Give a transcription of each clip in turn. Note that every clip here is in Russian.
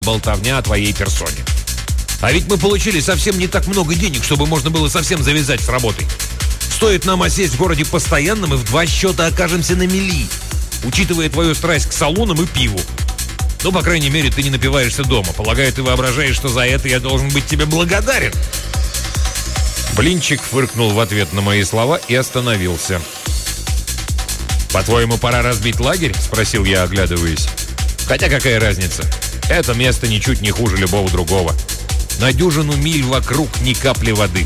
болтовня о твоей персоне. А ведь мы получили совсем не так много денег, чтобы можно было совсем завязать с работой. Стоит нам осесть в городе постоянно, мы в 2 счета окажемся на мели, учитывая твою страсть к салонам и пиву. Ну, по крайней мере, ты не напиваешься дома. Полагаю, ты воображаешь, что за это я должен быть тебе благодарен». Блинчик фыркнул в ответ на мои слова и остановился. «По-твоему, пора разбить лагерь?» – спросил я, оглядываясь. «Хотя какая разница? Это место ничуть не хуже любого другого. На дюжину миль вокруг ни капли воды».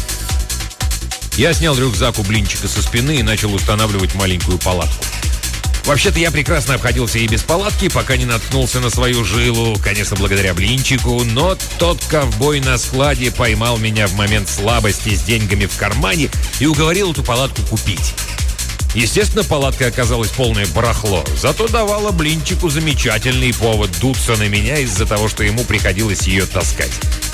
Я снял рюкзак у Блинчика со спины и начал устанавливать маленькую палатку. Вообще-то я прекрасно обходился и без палатки, пока не наткнулся на свою жилу, конечно, благодаря Блинчику, но тот ковбой на складе поймал меня в момент слабости с деньгами в кармане и уговорил эту палатку купить. Естественно, палатка оказалась полное барахло, зато давала Блинчику замечательный повод дуться на меня из-за того, что ему приходилось ее таскать.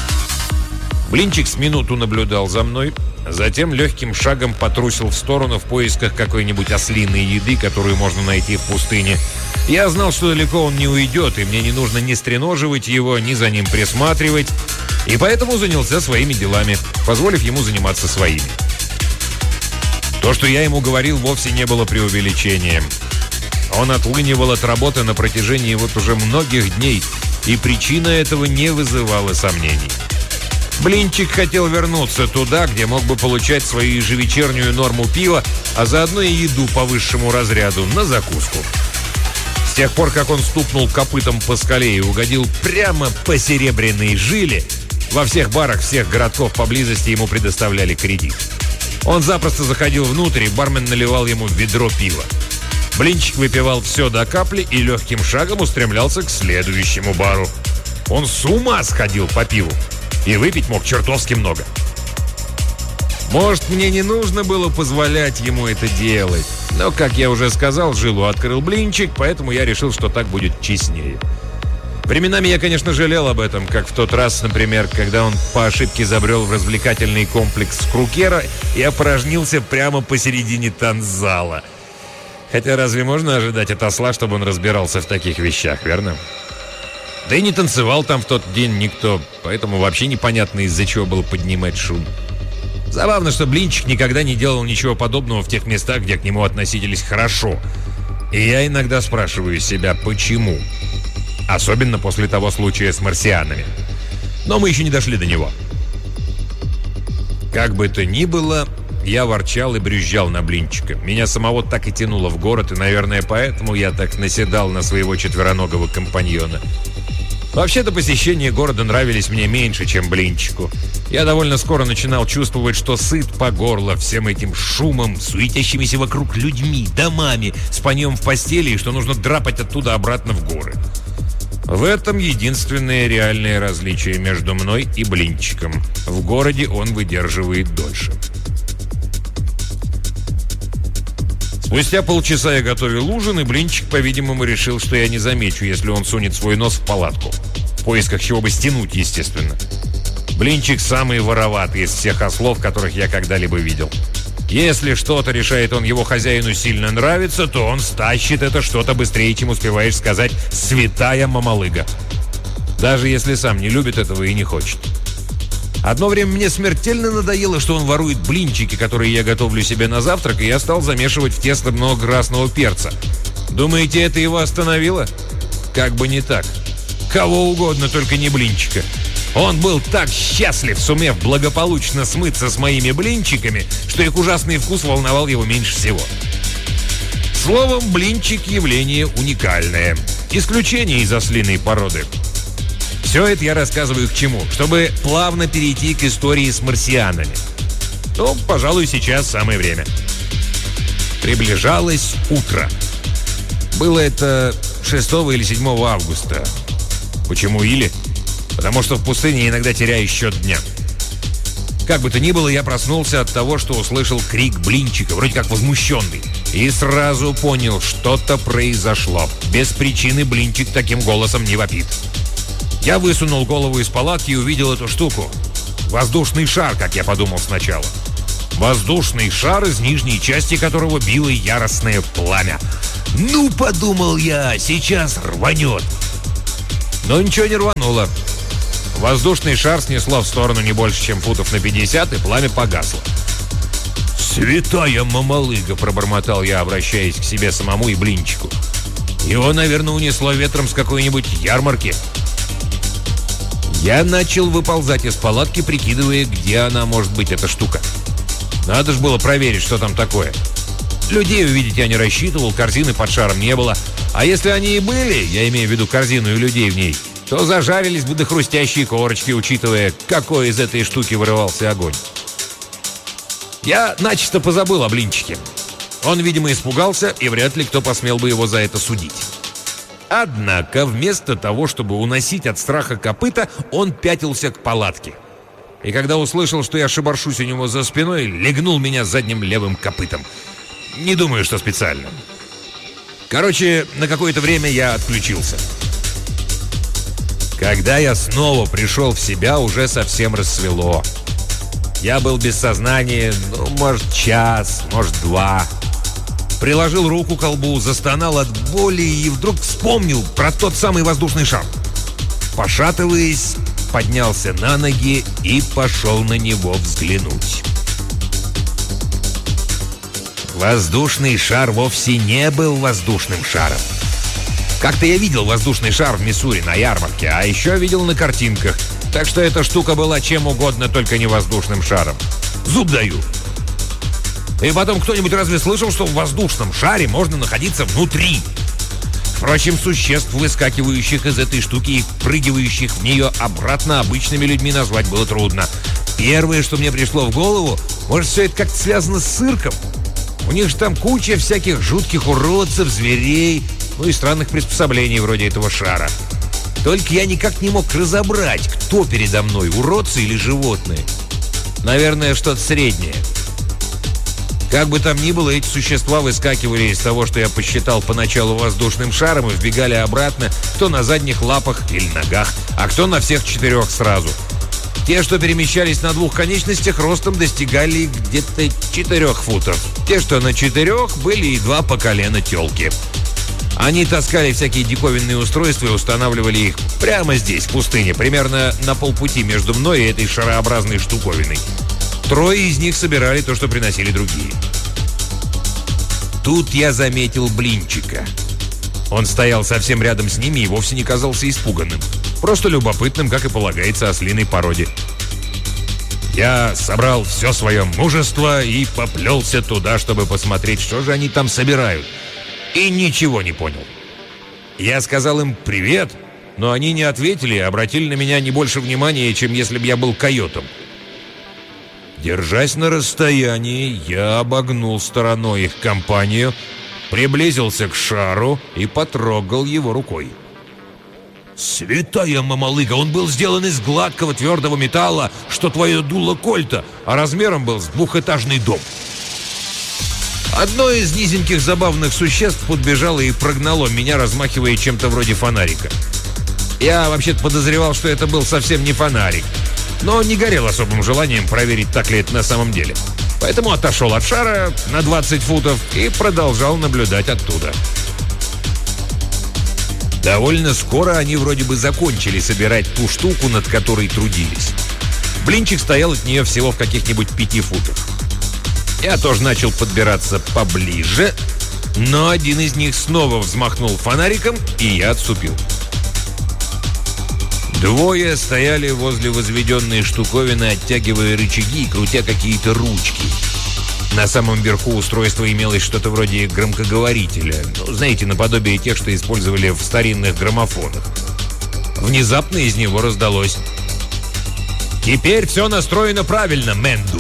Блинчик с минуту наблюдал за мной, затем легким шагом потрусил в сторону в поисках какой-нибудь ослиной еды, которую можно найти в пустыне. Я знал, что далеко он не уйдет, и мне не нужно ни стреноживать его, ни за ним присматривать, и поэтому занялся своими делами, позволив ему заниматься своими. То, что я ему говорил, вовсе не было преувеличением. Он отлынивал от работы на протяжении вот уже многих дней, и причина этого не вызывала сомнений. Блинчик хотел вернуться туда, где мог бы получать свою ежевечернюю норму пива, а заодно и еду по высшему разряду на закуску. С тех пор, как он стукнул копытом по скале и угодил прямо по серебряной жиле, во всех барах всех городков поблизости ему предоставляли кредит. Он запросто заходил внутрь, и бармен наливал ему ведро пива. Блинчик выпивал все до капли и легким шагом устремлялся к следующему бару. Он с ума сходил по пиву. И выпить мог чертовски много. Может, мне не нужно было позволять ему это делать. Но, как я уже сказал, жилу открыл Блинчик, поэтому я решил, что так будет честнее. Временами я, конечно, жалел об этом, как в тот раз, например, когда он по ошибке забрел в развлекательный комплекс Крукера и опорожнился прямо посередине танцзала. Хотя разве можно ожидать от осла, чтобы он разбирался в таких вещах, верно? Да и не танцевал там в тот день никто, поэтому вообще непонятно, из-за чего было поднимать шум. Забавно, что Блинчик никогда не делал ничего подобного в тех местах, где к нему относились хорошо. И я иногда спрашиваю себя, почему? Особенно после того случая с марсианами. Но мы еще не дошли до него. Как бы то ни было, я ворчал и брюзжал на Блинчика. Меня самого так и тянуло в город, и, наверное, поэтому я так наседал на своего четвероногого компаньона. Вообще-то посещения города нравились мне меньше, чем Блинчику. Я довольно скоро начинал чувствовать, что сыт по горло всем этим шумом, суетящимися вокруг людьми, домами, спанием в постели, и что нужно драпать оттуда обратно в горы. В этом единственное реальное различие между мной и Блинчиком. В городе он выдерживает дольше. Спустя полчаса я готовил ужин, и Блинчик, по-видимому, решил, что я не замечу, если он сунет свой нос в палатку. В поисках чего бы стянуть, естественно. Блинчик самый вороватый из всех ослов, которых я когда-либо видел. Если что-то, решает он, его хозяину сильно нравится, то он стащит это что-то быстрее, чем успеваешь сказать «святая мамалыга». Даже если сам не любит этого и не хочет. Одно время мне смертельно надоело, что он ворует блинчики, которые я готовлю себе на завтрак, и я стал замешивать в тесто много красного перца. Думаете, это его остановило? Как бы не так. Кого угодно, только не Блинчика. Он был так счастлив, сумев благополучно смыться с моими блинчиками, что их ужасный вкус волновал его меньше всего. Словом, блинчик – явление уникальное. Исключение из ослиной породы. Все это я рассказываю к чему? Чтобы плавно перейти к истории с марсианами. Ну, пожалуй, сейчас самое время. Приближалось утро. Было это 6 или 7 августа. Почему или? Потому что в пустыне иногда теряю счет дня. Как бы то ни было, я проснулся от того, что услышал крик Блинчика, вроде как возмущенный. И сразу понял, что-то произошло. Без причины Блинчик таким голосом не вопит. Я высунул голову из палатки и увидел эту штуку. Воздушный шар, как я подумал сначала. Воздушный шар, из нижней части которого било яростное пламя. «Ну, — подумал я, — сейчас рванет!» Но ничего не рвануло. Воздушный шар снесло в сторону не больше, чем футов на 50, и пламя погасло. «Святая мамалыга!» – пробормотал я, обращаясь к себе самому и блинчику. «Его, наверное, унесло ветром с какой-нибудь ярмарки». Я начал выползать из палатки, прикидывая, где она может быть, эта штука. Надо же было проверить, что там такое. Людей увидеть я не рассчитывал, корзины под шаром не было. А если они и были, я имею в виду корзину и людей в ней, то зажарились бы до хрустящие корочки, учитывая, какой из этой штуки вырывался огонь. Я начисто позабыл о блинчике. Он, видимо, испугался, и вряд ли кто посмел бы его за это судить. Однако, вместо того, чтобы уносить от страха копыта, он пятился к палатке. И когда услышал, что я шебаршусь у него за спиной, легнул меня задним левым копытом. Не думаю, что специально. Короче, на какое-то время я отключился. Когда я снова пришел в себя, уже совсем рассвело. Я был без сознания, может, час, может, 2. Приложил руку к колбу, застонал от боли и вдруг вспомнил про тот самый воздушный шар. Пошатываясь, поднялся на ноги и пошел на него взглянуть. Воздушный шар вовсе не был воздушным шаром. Как-то я видел воздушный шар в Миссури на ярмарке, а еще видел на картинках. Так что эта штука была чем угодно, только не воздушным шаром. Зуб даю. И потом, кто-нибудь разве слышал, что в воздушном шаре можно находиться внутри? Впрочем, существ, выскакивающих из этой штуки и прыгивающих в нее обратно, обычными людьми назвать было трудно. Первое, что мне пришло в голову, может, все это как-то связано с цирком? У них же там куча всяких жутких уродцев, зверей, и странных приспособлений вроде этого шара. Только я никак не мог разобрать, кто передо мной, уродцы или животные. Наверное, что-то среднее. Как бы там ни было, эти существа выскакивали из того, что я посчитал поначалу воздушным шаром, и вбегали обратно, кто на задних лапах или ногах, а кто на всех 4 сразу. Те, что перемещались на 2 конечностях, ростом достигали где-то 4 футов. Те, что на 4, были едва по колено тёлки. Они таскали всякие диковинные устройства и устанавливали их прямо здесь, в пустыне, примерно на полпути между мной и этой шарообразной штуковиной. 3 из них собирали то, что приносили другие. Тут я заметил блинчика. Он стоял совсем рядом с ними и вовсе не казался испуганным. Просто любопытным, как и полагается ослиной породе. Я собрал все свое мужество и поплелся туда, чтобы посмотреть, что же они там собирают. И ничего не понял. Я сказал им «привет», но они не ответили и обратили на меня не больше внимания, чем если бы я был койотом. Держась на расстоянии, я обогнул стороной их компанию, приблизился к шару и потрогал его рукой. Святая мамалыга, он был сделан из гладкого твердого металла, что твое дуло кольта, а размером был с 2-этажный дом. Одно из низеньких забавных существ подбежало и прогнало меня, размахивая чем-то вроде фонарика. Я вообще-то подозревал, что это был совсем не фонарик, но не горел особым желанием проверить, так ли это на самом деле. Поэтому отошел от шара на 20 футов и продолжал наблюдать оттуда. Довольно скоро они вроде бы закончили собирать ту штуку, над которой трудились. Блинчик стоял от нее всего в каких-нибудь 5 футах. Я тоже начал подбираться поближе, но один из них снова взмахнул фонариком, и я отступил. 2 стояли возле возведенной штуковины, оттягивая рычаги и крутя какие-то ручки. На самом верху устройства имелось что-то вроде громкоговорителя. Знаете, наподобие тех, что использовали в старинных граммофонах. Внезапно из него раздалось: «Теперь все настроено правильно, Мэнду!»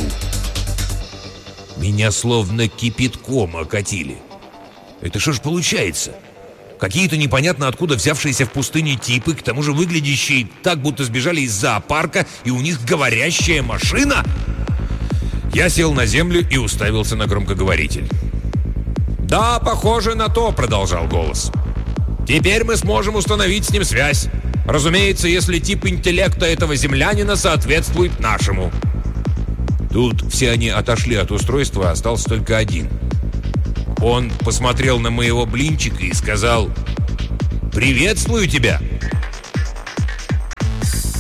Меня словно кипятком окатили. Это что ж получается? Какие-то непонятно откуда взявшиеся в пустыне типы, к тому же выглядящие так, будто сбежали из зоопарка, и у них говорящая машина? Я сел на землю и уставился на громкоговоритель. «Да, похоже на то», — продолжал голос. «Теперь мы сможем установить с ним связь. Разумеется, если тип интеллекта этого землянина соответствует нашему». Тут все они отошли от устройства, остался только один. Он посмотрел на моего блинчика и сказал: «Приветствую тебя!»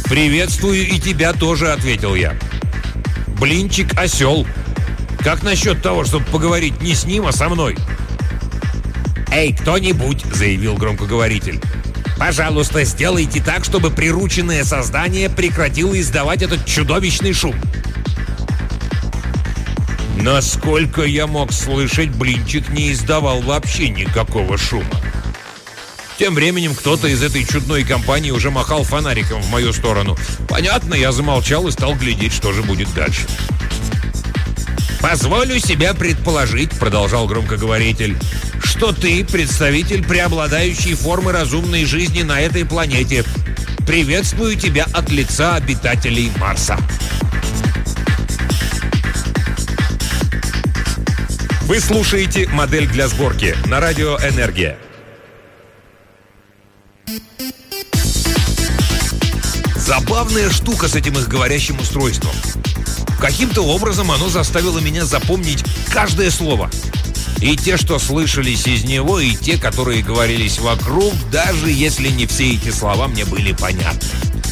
«Приветствую и тебя тоже», — ответил я. «Блинчик осел. Как насчет того, чтобы поговорить не с ним, а со мной?» «Эй, кто-нибудь», — заявил громкоговоритель, «пожалуйста, сделайте так, чтобы прирученное создание прекратило издавать этот чудовищный шум». Насколько я мог слышать, Блинчик не издавал вообще никакого шума. Тем временем кто-то из этой чудной компании уже махал фонариком в мою сторону. Понятно, я замолчал и стал глядеть, что же будет дальше. «Позволю себя предположить», — продолжал громкоговоритель, «что ты представитель преобладающей формы разумной жизни на этой планете. Приветствую тебя от лица обитателей Марса». Вы слушаете «Модель для сборки» на радио «Энергия». Забавная штука с этим их говорящим устройством. Каким-то образом оно заставило меня запомнить каждое слово. И те, что слышались из него, и те, которые говорились вокруг, даже если не все эти слова мне были понятны.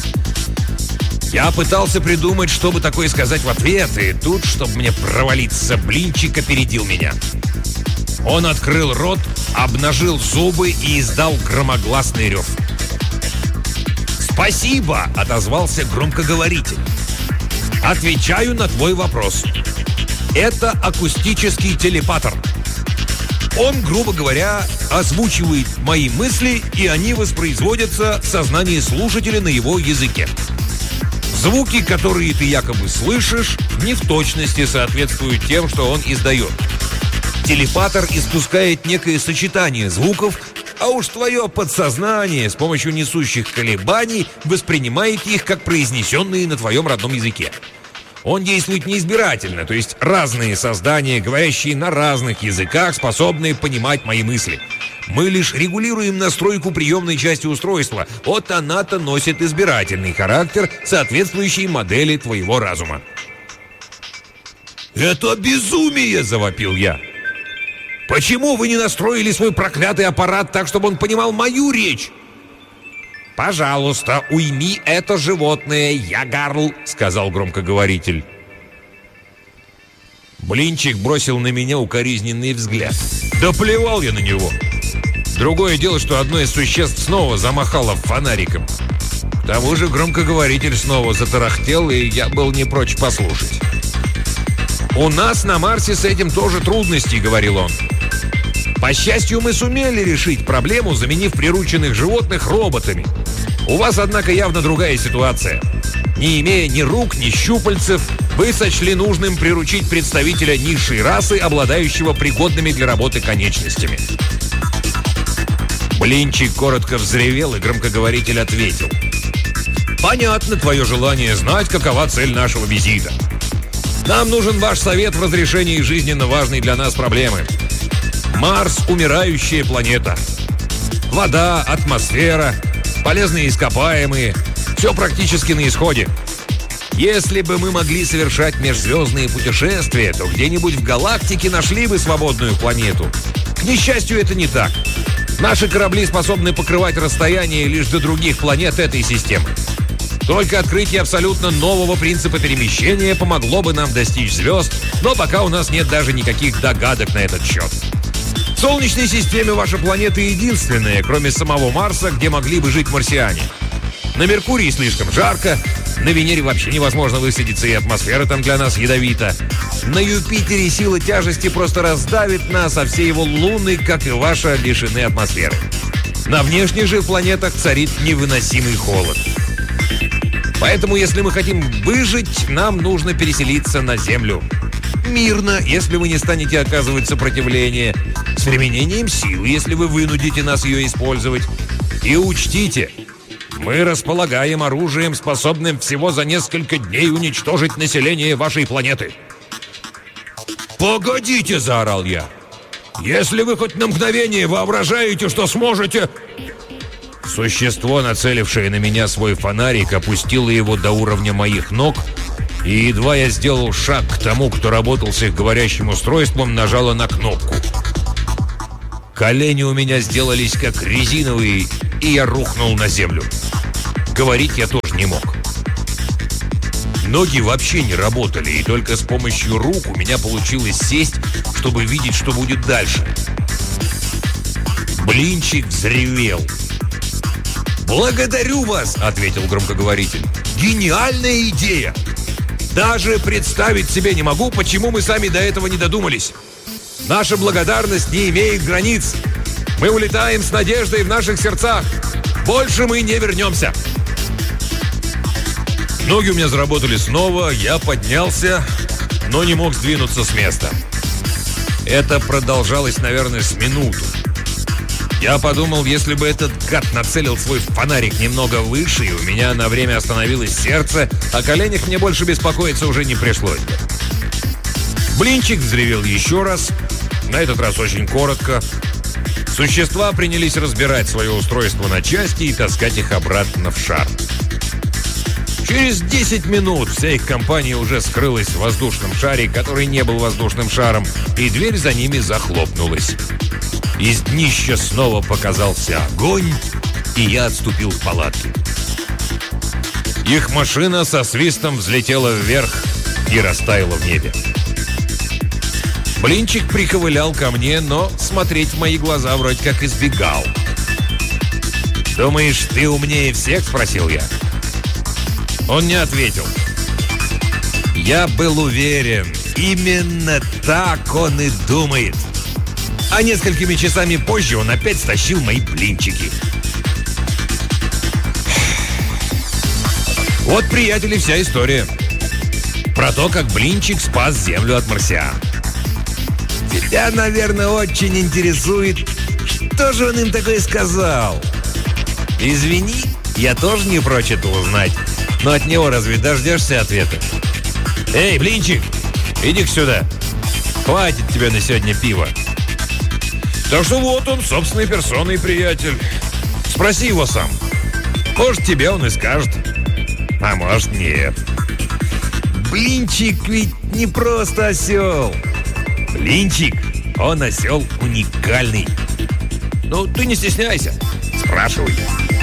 Я пытался придумать, что бы такое сказать в ответ, и тут, чтобы мне провалиться, Блинчик опередил меня. Он открыл рот, обнажил зубы и издал громогласный рев. «Спасибо!» — отозвался громкоговоритель. «Отвечаю на твой вопрос. Это акустический телепатор. Он, грубо говоря, озвучивает мои мысли, и они воспроизводятся в сознании слушателя на его языке. Звуки, которые ты якобы слышишь, не в точности соответствуют тем, что он издает. Телепатор испускает некое сочетание звуков, а уж твое подсознание с помощью несущих колебаний воспринимает их как произнесенные на твоем родном языке. Он действует неизбирательно, то есть разные создания, говорящие на разных языках, способные понимать мои мысли. Мы лишь регулируем настройку приемной части устройства. Вот она-то носит избирательный характер, соответствующий модели твоего разума». «Это безумие!» — завопил я. «Почему вы не настроили свой проклятый аппарат так, чтобы он понимал мою речь?» «Пожалуйста, уйми это животное, Ягарл», — сказал громкоговоритель. Блинчик бросил на меня укоризненный взгляд. Да плевал я на него. Другое дело, что одно из существ снова замахало фонариком. К тому же громкоговоритель снова затарахтел, и я был не прочь послушать. «У нас на Марсе с этим тоже трудности», — говорил он. «По счастью, мы сумели решить проблему, заменив прирученных животных роботами. У вас, однако, явно другая ситуация. Не имея ни рук, ни щупальцев, вы сочли нужным приручить представителя низшей расы, обладающего пригодными для работы конечностями». Блинчик коротко взревел, и громкоговоритель ответил: «Понятно твое желание знать, какова цель нашего визита. Нам нужен ваш совет в разрешении жизненно важной для нас проблемы. Марс – умирающая планета. Вода, атмосфера, полезные ископаемые – все практически на исходе. Если бы мы могли совершать межзвездные путешествия, то где-нибудь в галактике нашли бы свободную планету. К несчастью, это не так. Наши корабли способны покрывать расстояние лишь до других планет этой системы. Только открытие абсолютно нового принципа перемещения помогло бы нам достичь звезд, но пока у нас нет даже никаких догадок на этот счет. В Солнечной системе ваша планета единственная, кроме самого Марса, где могли бы жить марсиане. На Меркурии слишком жарко, на Венере вообще невозможно высадиться, и атмосфера там для нас ядовита. На Юпитере сила тяжести просто раздавит нас, а все его луны, как и ваша, лишены атмосферы. На внешних же планетах царит невыносимый холод. Поэтому, если мы хотим выжить, нам нужно переселиться на Землю. Мирно, если вы не станете оказывать сопротивление. С применением силы, если вы вынудите нас ее использовать. И учтите, мы располагаем оружием, способным всего за несколько дней уничтожить население вашей планеты». «Погодите!» – заорал я. «Если вы хоть на мгновение воображаете, что сможете...» Существо, нацелившее на меня свой фонарик, опустило его до уровня моих ног, и едва я сделал шаг к тому, кто работал с их говорящим устройством, нажало на кнопку. Колени у меня сделались как резиновые, и я рухнул на землю. Говорить я тоже не мог. Ноги вообще не работали, и только с помощью рук у меня получилось сесть, чтобы видеть, что будет дальше. Блинчик взревел. «Благодарю вас!» — ответил громкоговоритель. «Гениальная идея! Даже представить себе не могу, почему мы сами до этого не додумались. Наша благодарность не имеет границ. Мы улетаем с надеждой в наших сердцах. Больше мы не вернемся!» Ноги у меня заработали снова, я поднялся, но не мог сдвинуться с места. Это продолжалось, наверное, с минуту. Я подумал, если бы этот гад нацелил свой фонарик немного выше, и у меня на время остановилось сердце, о коленях мне больше беспокоиться уже не пришлось бы. Блинчик взревел еще раз, на этот раз очень коротко. Существа принялись разбирать свое устройство на части и таскать их обратно в шар. Через 10 минут вся их компания уже скрылась в воздушном шаре, который не был воздушным шаром, и дверь за ними захлопнулась. Из днища снова показался огонь, и я отступил в палатке. Их машина со свистом взлетела вверх и растаяла в небе. Блинчик приковылял ко мне, но смотреть в мои глаза вроде как избегал. «Думаешь, ты умнее всех?» – спросил я. Он не ответил. Я был уверен, именно так он и думает. А несколькими часами позже он опять стащил мои блинчики. Вот, приятели, вся история. Про то, как блинчик спас Землю от марсиан. Тебя, наверное, очень интересует, что же он им такое сказал. Извини, я тоже не прочь это узнать. Но от него разве дождешься ответа? Эй, блинчик, иди-ка сюда. Хватит тебе на сегодня пива. Так что вот он, собственной персоной, приятель. Спроси его сам. Может, тебе он и скажет. А может, нет. Блинчик ведь не просто осел. Блинчик, он осел уникальный. Ну, ты не стесняйся. Спрашивай.